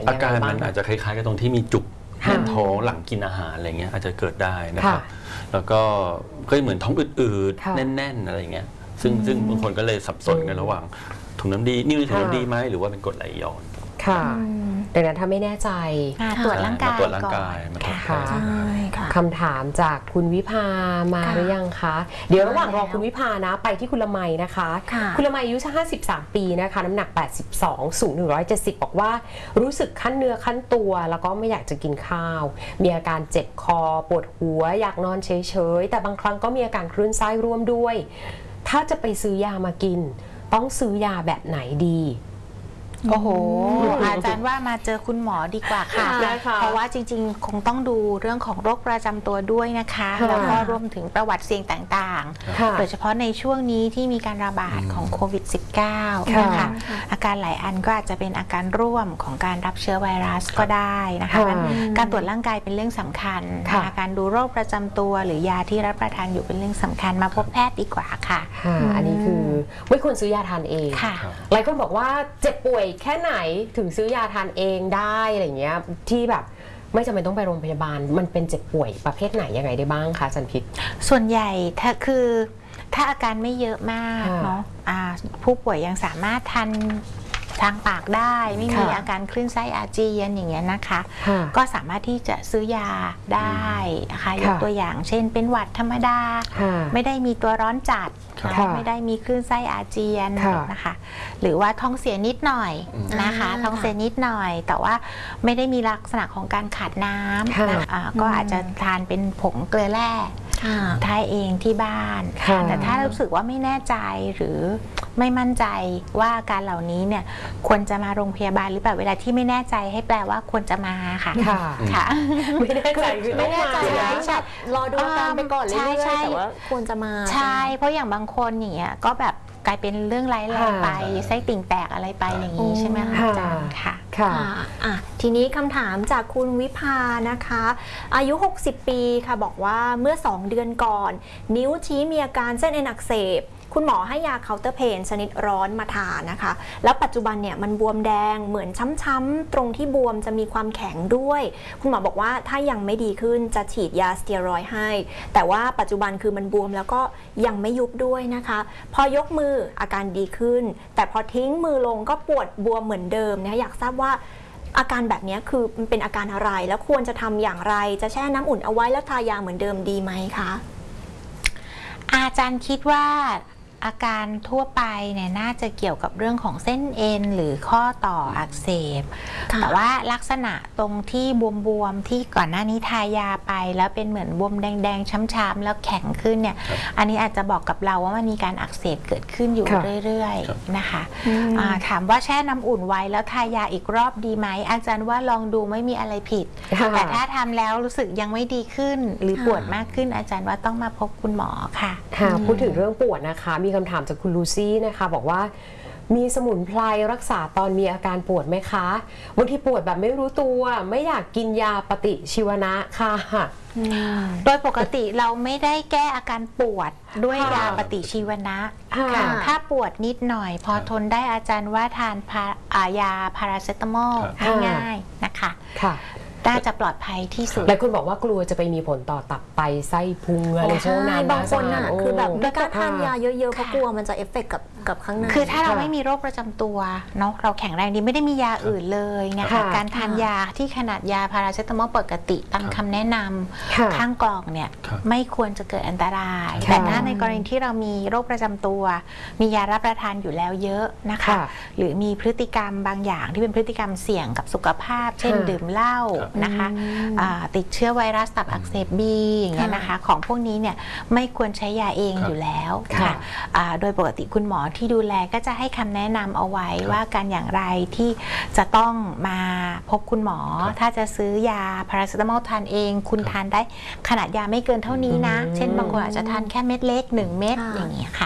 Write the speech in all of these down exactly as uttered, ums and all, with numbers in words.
อาการมันอาจจะคล้ายๆกับตรงที่มีจุกแน่นท้องหลังกินอาหารอะไรเงี้ยอาจจะเกิดได้นะครับแล้วก็ก็เหมือนท้องอืดๆแน่นๆอะไรเงี้ยซึ่งซึ่งบางคนก็เลยสับสนกันระหว่างถุงน้ำดีนิ่วในถุงน้ำดีไหมหรือว่าเป็นกรดไหลย้อนค่ะดังนั้นถ้าไม่แน่ใจตรวจร่างกายตรวจร่างกายค่ะคำถามจากคุณวิภามาหรือยังคะเดี๋ยวระหว่างรอคุณวิภานะไปที่คุณละไมนะคะคุณละไมอายุห้าสิบสามปีนะคะน้ำหนักแปดสิบสองสูงหนึ่งร้อยเจ็ดสิบบอกว่ารู้สึกคั้นเนื้อคั้นตัวแล้วก็ไม่อยากจะกินข้าวมีอาการเจ็บคอปวดหัวอยากนอนเฉยๆแต่บางครั้งก็มีอาการคลื่นไส้ร่วมด้วยถ้าจะไปซื้อยามากินต้องซื้อยาแบบไหนดีโอ้โหอาจารย์ว่ามาเจอคุณหมอดีกว่าค่ะเพราะว่าจริงๆคงต้องดูเรื่องของโรคประจำตัวด้วยนะคะแล้วก็รวมถึงประวัติเสี่ยงต่างๆโดยเฉพาะในช่วงนี้ที่มีการระบาดของโควิด สิบเก้า นะคะอาการหลายอันก็อาจจะเป็นอาการร่วมของการรับเชื้อไวรัสก็ได้นะคะการตรวจร่างกายเป็นเรื่องสำคัญการดูโรคประจำตัวหรือยาที่รับประทานอยู่เป็นเรื่องสำคัญมาพบแพทย์ดีกว่าค่ะอันนี้คือไม่ควรซื้อยาทานเองหลายคนบอกว่าเจ็บป่วยแค่ไหนถึงซื้อยาทานเองได้อะไรเงี้ยที่แบบไม่จำเป็นต้องไปโรงพยาบาลมันเป็นเจ็บป่วยประเภทไหนยังไงได้บ้างคะจันพิษส่วนใหญ่ถ้าคือถ้าอาการไม่เยอะมากเนาะผู้ป่วยยังสามารถทานทางปากได้ไม่มีอาการคลื่นไส้อาเจียนอย่างเงี้ยนะคะก็สามารถที่จะซื้อยาได้นะคะยกตัวอย่างเช่นเป็นหวัดธรรมดาไม่ได้มีตัวร้อนจัดไม่ได้มีคลื่นไส้อาเจียนนะคะหรือว่าท้องเสียนิดหน่อยนะคะท้องเสียนิดหน่อยแต่ว่าไม่ได้มีลักษณะของการขาดน้ำนะก็อาจจะทานเป็นผงเกลือแร่ทายเองที่บ้านแต่ถ้ารู้สึกว่าไม่แน่ใจหรือไม่มั่นใจว่าอาการเหล่านี้เนี่ยควรจะมาโรงพยาบาลหรือเปล่าเวลาที่ไม่แน่ใจให้แปลว่าควรจะมาค่ะค่ะไม่แน่ใจคือไม่แน่ใจแบบรอดูอาการไปก่อนเรื่อยๆแต่ว่าควรจะมาใช่เพราะอย่างบางคนอย่างเงี้ยก็แบบกลายเป็นเรื่องร้ายแรงไปไส้ติ่งแตกอะไรไปอย่างนี้ใช่ไหมคะอาจารย์ค่ะค่ะทีนี้คำถามจากคุณวิภานะคะอายุหกสิบปีค่ะบอกว่าเมื่อสองเดือนก่อนนิ้วชี้มีอาการเส้นเอ็นอักเสบคุณหมอให้ยาเคาน์เตอร์เพนชนิดร้อนมาทานนะคะแล้วปัจจุบันเนี่ยมันบวมแดงเหมือนช้ำๆตรงที่บวมจะมีความแข็งด้วยคุณหมอบอกว่าถ้ายังไม่ดีขึ้นจะฉีดยาสเตียรอยด์ให้แต่ว่าปัจจุบันคือมันบวมแล้วก็ยังไม่ยุบด้วยนะคะพอยกมืออาการดีขึ้นแต่พอทิ้งมือลงก็ปวดบวมเหมือนเดิมนะคะอยากทราบว่าอาการแบบนี้คือมันเป็นอาการอะไรแล้วควรจะทำอย่างไรจะแช่น้ำอุ่นเอาไว้แล้วทายาเหมือนเดิมดีไหมคะอาจารย์คิดว่าอาการทั่วไปเนี่ยน่าจะเกี่ยวกับเรื่องของเส้นเอ็นหรือข้อต่ออักเสบแต่ว่าลักษณะตรงที่บวมๆที่ก่อนหน้านี้ทายาไปแล้วเป็นเหมือนบวมแดงๆช้ำๆแล้วแข็งขึ้นเนี่ยอันนี้อาจจะบอกกับเราว่ามันมีการอักเสบเกิดขึ้นอยู่เรื่อยๆนะคะถามว่าแช่น้ำอุ่นไว้แล้วทายาอีกรอบดีไหมอาจารย์ว่าลองดูไม่มีอะไรผิดแต่ถ้าทำแล้วรู้สึกยังไม่ดีขึ้นหรือปวดมากขึ้นอาจารย์ว่าต้องมาพบคุณหมอค่ะพูดถึงเรื่องปวดนะคะมีคำถามจากคุณลูซี่นะคะบอกว่ามีสมุนไพรรักษาตอนมีอาการปวดไหมคะบางทีปวดแบบไม่รู้ตัวไม่อยากกินยาปฏิชีวนะค่ะโดยปกติเราไม่ได้แก้อาการปวดด้วยยาปฏิชีวนะถ้าปวดนิดหน่อยพอทนได้อาจารย์ว่าทานยาพาราเซตามอลง่ายๆนะคะน่าจะปลอดภัยที่สุดหลายคนบอกว่ากลัวจะไปมีผลต่อตับไตไส้พุงอะไรช่วงนั้นบางคนน่ะคือแบบไม่กล้าทานยาเยอะๆเพราะกลัวมันจะเอฟเฟกต์กับกับข้างในคือถ้าเราไม่มีโรคประจำตัวเนาะเราแข็งแรงดีไม่ได้มียาอื่นเลยนะคะการทานยาที่ขนาดยาพาราเซตามอลปกติตามคำแนะนำข้างกล่องเนี่ยไม่ควรจะเกิดอันตรายแต่ถ้าในกรณีที่เรามีโรคประจำตัวมียารับประทานอยู่แล้วเยอะนะคะหรือมีพฤติกรรมบางอย่างที่เป็นพฤติกรรมเสี่ยงกับสุขภาพเช่นดื่มเหล้านะคะติดเชื้อไวรัสตับอักเสบบีอย่างเงี้ยนะคะของพวกนี้เนี่ยไม่ควรใช้ยาเองอยู่แล้วค่ะโดยปกติคุณหมอที่ดูแลก็จะให้คำแนะนำเอาไว้ว่าการอย่างไรที่จะต้องมาพบคุณหมอถ้าจะซื้อยาพาราเซตามอลทานเองคุณทานได้ขนาดยาไม่เกินเท่านี้นะเช่นบางคนอาจจะทานแค่เม็ดเล็กหนึ่งเม็ดอย่างเงี้ยค่ะ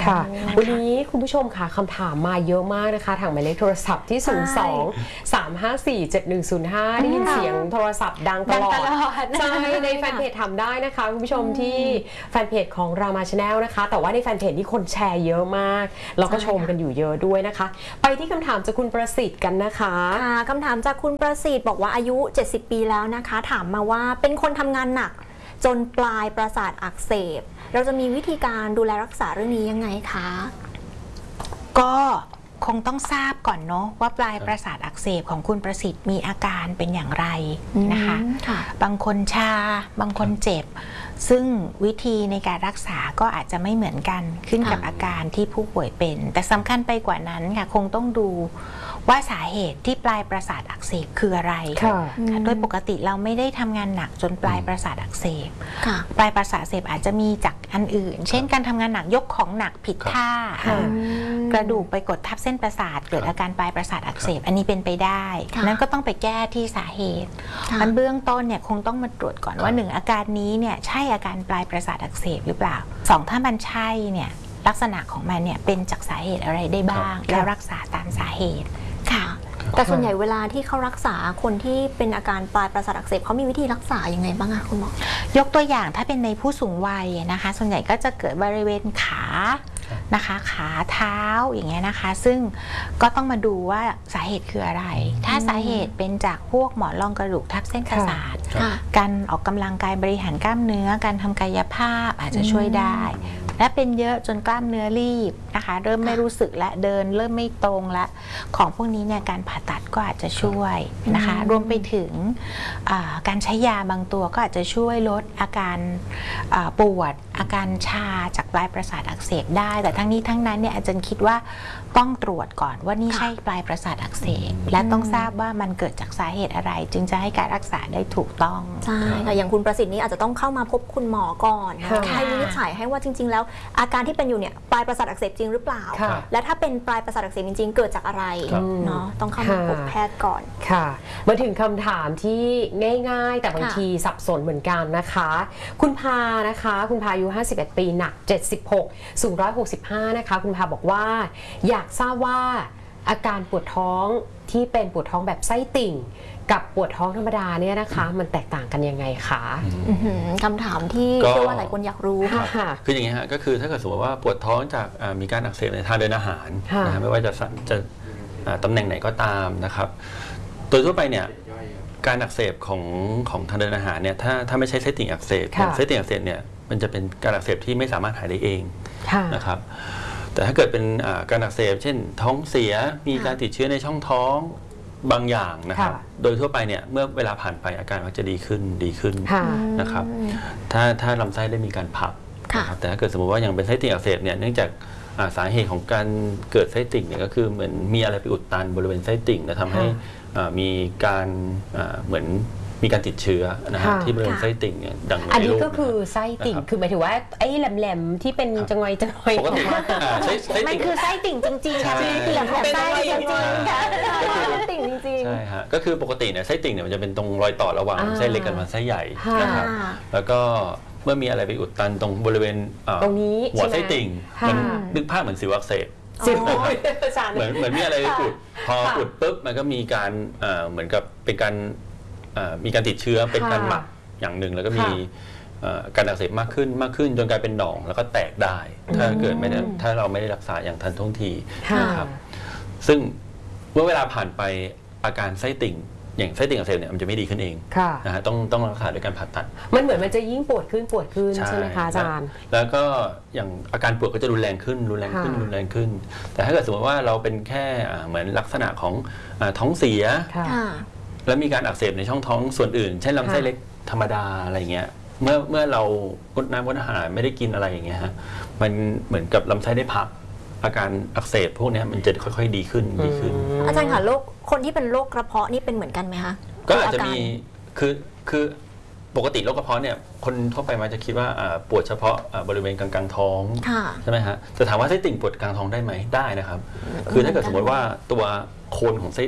ค่ะวันนี้คุณผู้ชมค่ะคำถามมาเยอะมากนะคะทางหมายเลขโทรศัพท์ที่ ศูนย์ สอง สาม ห้า สี่ เจ็ด หนึ่ง ศูนย์ ห้า ได้ยินเสียงโทรศัพท์ดังตลอดใช่ในแฟนเพจทำได้นะคะคุณผู้ชมที่แฟนเพจของรามาชาแนลนะคะแต่ว่าในแฟนเพจนี่คนแชร์เยอะมากเราก็ชมกันอยู่เยอะด้วยนะคะไปที่คำถามจากคุณประสิทธิ์กันนะคะค่ะคำถามจากคุณประสิทธิ์บอกว่าอายุเจ็ดสิบปีแล้วนะคะถามมาว่าเป็นคนทำงานหนักจนปลายประสาทอักเสบเราจะมีวิธีการดูแลรักษาเรื่องนี้ยังไงคะก็คงต้องทราบก่อนเนาะว่าปลายประสาทอักเสบของคุณประสิทธิ์มีอาการเป็นอย่างไรนะคะบางคนชาบางคนเจ็บซึ่งวิธีในการรักษาก็อาจจะไม่เหมือนกันขึ้นกับอาการที่ผู้ป่วยเป็นแต่สำคัญไปกว่านั้นค่ะคงต้องดูว่าสาเหตุที่ปลายประสาทอักเสบคืออะไรโดยปกติเราไม่ได้ทำงานหนักจนปลายประสาทอักเสบปลายประสาทอักเสบอาจจะมีจากอันอื่นเช่นการทำงานหนักยกของหนักผิดท่ากระดูกไปกดทับเส้นประสาทเกิดอาการปลายประสาทอักเสบอันนี้เป็นไปได้นั้นก็ต้องไปแก้ที่สาเหตุมันเบื้องต้นเนี่ยคงต้องมาตรวจก่อนว่าหนึ่งอาการนี้เนี่ยใช่อาการปลายประสาทอักเสบหรือเปล่าสองถ้ามันใช่เนี่ยลักษณะของมันเนี่ยเป็นจากสาเหตุอะไรได้บ้างแล้วรักษาตามสาเหตุค่ะแต่ส่วนใหญ่เวลาที่เขารักษาคนที่เป็นอาการปลายประสาทอักเสบเขามีวิธีรักษายังไงบ้างคะคุณหมอยกตัวอย่างถ้าเป็นในผู้สูงวัยนะคะส่วนใหญ่ก็จะเกิดบริเวณขานะคะขาเท้าอย่างเงี้ยนะคะซึ่งก็ต้องมาดูว่าสาเหตุคืออะไรถ้าสาเหตุเป็นจากพวกหมอนรองกระดูกทับเส้นประสาทการออกกำลังกายบริหารกล้ามเนื้อการทำกายภาพอาจจะช่วยได้และเป็นเยอะจนกล้ามเนื้อรีบนะคะเริ่มไม่รู้สึกและเดินเริ่มไม่ตรงและของพวกนี้เนี่ยการผ่าตัดก็อาจจะช่วยนะคะรวมไปถึงการใช้ยาบางตัวก็อาจจะช่วยลดอาการปวดอาการชาจากปลายประสาทอักเสบได้แต่ทั้งนี้ทั้งนั้นเนี่ยอาจารย์คิดว่าต้องตรวจก่อนว่านี่ใช่ปลายประสาทอักเสบและต้องทราบว่ามันเกิดจากสาเหตุอะไรจึงจะให้การรักษาได้ถูกต้องใช่ค่ะอย่างคุณประสิทธิ์นี้อาจจะต้องเข้ามาพบคุณหมอก่อนให้วินิจฉัยให้ว่าจริงๆแล้วอาการที่เป็นอยู่เนี่ยปลายประสาทอักเสบจริงหรือเปล่าและถ้าเป็นปลายประสาทอักเสบจริงๆเกิดจากอะไรเนาะต้องเข้ามาพบแพทย์ก่อนค่ะมาถึงคำถามที่ง่ายๆแต่บางทีสับสนเหมือนกันนะคะคุณพานะคะคุณพาอายุห้าสิบเอ็ดปีหนักเจ็ดสิบหกสูงหนึ่งร้อยหกสิบห้านะคะคุณพาบอกว่าอยากทราบว่าอาการปวดท้องที่เป็นปวดท้องแบบไส้ติ่งกับปวดท้องธรรมดาเนี่ยนะคะมันแตกต่างกันยังไงคะคำถามที่เชื่อว่าหลายคนอยากรู้ค่ะคืออย่างนี้ฮะก็คือถ้าเกิดสมมติว่าปวดท้องจากมีการอักเสบในทางเดินอาหารนะไม่ว่าจะจะตำแหน่งไหนก็ตามนะครับโดยทั่วไปเนี่ยการอักเสบของของทางเดินอาหารเนี่ยถ้าถ้าไม่ใช่ไส้ติ่งอักเสบไส้ติ่งอักเสบเนี่ยมันจะเป็นการอักเสบที่ไม่สามารถหายได้เองนะครับแต่ถ้าเกิดเป็นการอักเสบเช่นท้องเสียมีการติดเชื้อในช่องท้องบางอย่างนะครับโดยทั่วไปเนี่ยเมื่อเวลาผ่านไปอาการมักจะดีขึ้นดีขึ้นนะครับถ้าถ้าลำไส้ได้มีการพับแต่ถ้าเกิดสมมติว่ายังเป็นไส้ติ่งอักเสบเนี่ยเนื่องจากสาเหตุของการเกิดไส้ติ่งเนี่ยก็คือเหมือนมีอะไรไปอุดตันบริเวณไส้ติ่งและทำให้มีการเหมือนมีการติดเชื้อนะฮะที่บริเวณไส้ติ่งเนี่ยดังในรูปอันนี้ก็คือไส้ติ่งคือหมายถึงว่าไอ้แหลมๆที่เป็นจังไงจังไงปกติมันคือไส้ติ่งจริงๆค่ะคือแหลมๆไส้จริงๆค่ะไส้ติ่งจริงๆใช่ฮะก็คือปกติเนี่ยไส้ติ่งเนี่ยมันจะเป็นตรงรอยต่อระหว่างไส้เล็กกับไส้ใหญ่นะครับแล้วก็เมื่อมีอะไรไปอุดตันตรงบริเวณตรงนี้หัวไส้ติ่งมันนึกภาพเหมือนสิวอักเสบเหมือนเหมือนมีอะไรอุดพออุดปุ๊บมันก็มีการเหมือนกับเป็นการมีการติดเชื้อเป็นการหมักอย่างหนึ่งแล้วก็มีการอักเสบมากขึ้นมากขึ้นจนกลายเป็นหนองแล้วก็แตกได้ถ้าเกิดไม่ได้ถ้าเราไม่ได้รักษาอย่างทันท่วงทีนะครับซึ่งเมื่อเวลาผ่านไปอาการไส้ติ่งอย่างไส้ติ่งอักเสบเนี่ยมันจะไม่ดีขึ้นเองนะฮะต้องต้องรักษาด้วยการผ่าตัดมันเหมือนมันจะยิ่งปวดขึ้นปวดขึ้นใช่ไหมคะอาจารย์แล้วก็อย่างอาการปวดก็จะรุนแรงขึ้นรุนแรงขึ้นรุนแรงขึ้นแต่ถ้าเกิดสมมติว่าเราเป็นแค่เหมือนลักษณะของท้องเสียแล้วมีการอักเสบในช่องท้องส่วนอื่นเช่นลำไส้เล็กธรรมดาอะไรเงี้ยเมื่อเมื่อเรางดน้ำงดอาหารไม่ได้กินอะไรอย่างเงี้ยฮะมันเหมือนกับลำไส้ได้พักอาการอักเสบพวกนี้มันจะค่อยๆดีขึ้นดีขึ้นอาจารย์ค่ะโรคคนที่เป็นโรคกระเพาะนี่เป็นเหมือนกันไหมคะก็อาจจะมีคือคือปกติโรคกระเพาะเนี่ยคนทั่วไปมักจะคิดว่าปวดเฉพาะบริเวณกลางๆท้องใช่ไหมฮะแต่ถามว่าไส้ติ่งปวดกลางท้องได้ไหมได้นะครับคือถ้าเกิดสมมติว่าตัวโคนของไส้